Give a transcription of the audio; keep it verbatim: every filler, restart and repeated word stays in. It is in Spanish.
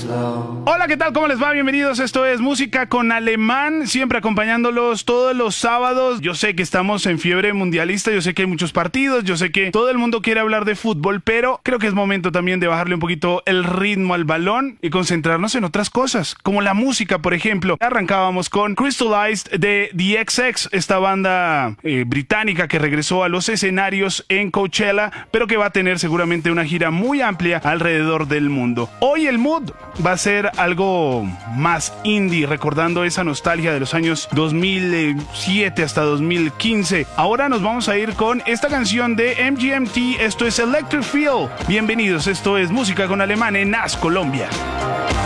Hola, ¿qué tal? ¿Cómo les va? Bienvenidos. Esto es Música con Alemán, siempre acompañándolos todos los sábados. Yo sé que estamos en fiebre mundialista, yo sé que hay muchos partidos, yo sé que todo el mundo quiere hablar de fútbol, pero creo que es momento también de bajarle un poquito el ritmo al balón y concentrarnos en otras cosas, como la música, por ejemplo. Arrancábamos con Crystallized de The X X, esta banda eh, británica que regresó a los escenarios en Coachella, pero que va a tener seguramente una gira muy amplia alrededor del mundo. Hoy el mood va a ser algo más indie, recordando esa nostalgia de los años dos mil siete hasta dos mil quince. Ahora nos vamos a ir con esta canción de M G M T, esto es Electric Feel. Bienvenidos, esto es Música con Alemán en As Colombia.